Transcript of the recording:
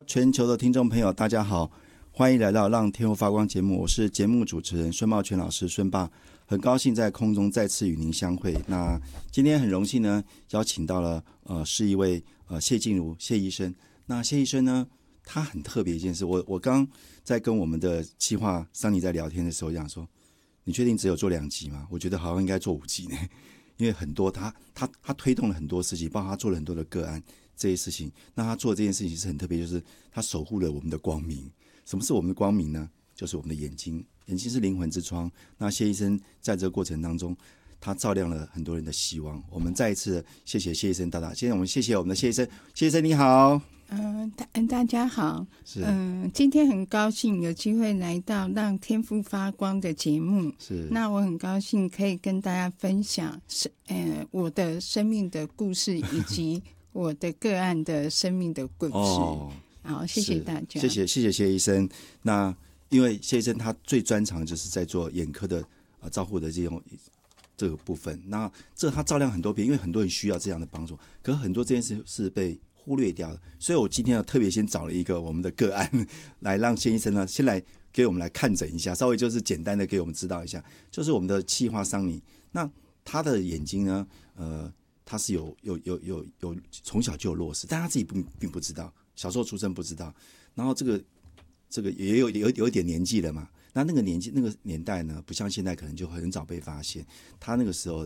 全球的听众朋友大家好，欢迎来到让天赋发光节目，我是节目主持人孙茂全老师孙爸，很高兴在空中再次与您相会。那今天很荣幸呢，邀请到了是一位谢静茹谢医生。那谢医生呢，他很特别一件事，我刚在跟我们的企划桑尼在聊天的时候讲说，你确定只有做2集吗？我觉得好像应该做5集呢，因为很多他推动了很多事情，包括他做了很多的个案这些事情。那他做的这件事情是很特别，就是他守护了我们的光明。什么是我们的光明呢？就是我们的眼睛，眼睛是灵魂之窗。那谢医生在这个过程当中，他照亮了很多人的希望。我们再一次谢谢谢医生大大，现在我们谢谢我们的谢医生，谢医生你好。 大家好。今天很高兴有机会来到让天赋发光的节目。 是， 那我很高兴可以跟大家分享我的生命的故事以及我的个案的生命的故事。好，谢谢大家。 谢谢谢医生。那因为谢医生他最专长就是在做眼科的照护的这个部分。那他照亮很多病，因为很多人需要这样的帮助，可是很多这件事是被忽略掉的。所以我今天要特别先找了一个我们的个案来让谢医生呢先来给我们来看诊一下，稍微就是简单的给我们知道一下，就是我们的企划桑尼。那他的眼睛呢，他是有从小就有弱视，但他自己并不知道。小时候出生不知道，然后这个也有一点年纪了嘛。那个年代呢，不像现在可能就很早被发现。他那个时候